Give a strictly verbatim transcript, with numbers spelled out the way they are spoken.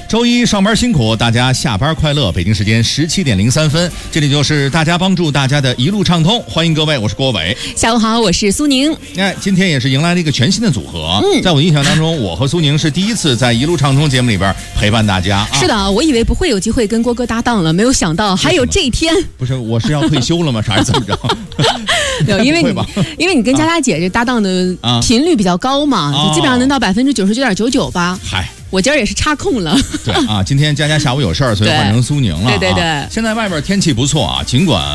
周一上班辛苦，大家下班快乐。北京时间十七点零三分，这里就是大家帮助大家的一路畅通，欢迎各位，我是郭伟。 下午好，我是苏宁。 哎，今天也是迎来了一个全新的组合。 嗯， 在我印象当中，我和苏宁是第一次在一路畅通节目里边陪伴大家。啊、 是的，我以为不会有机会跟郭哥搭档了，没有想到还有这一天。 不是，我是要退休了吗？还是怎么着？ 对，因为你因为你跟佳佳姐这搭档的频率比较高嘛， 啊、 就基本上能到百分之九十九点九九吧。 嗨。 我今儿也是插空了， 对啊，今天佳佳下午有事儿，所以换成苏宁了。 对对对， 啊、现在外边天气不错啊，尽管